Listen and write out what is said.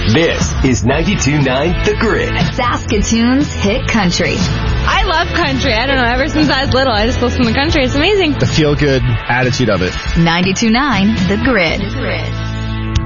This is 92.9 The Grid. Saskatoon's hit country. I love country. I don't know. Ever since I was little, I just listen to country. It's amazing. The feel-good attitude of it. 92.9 The Grid.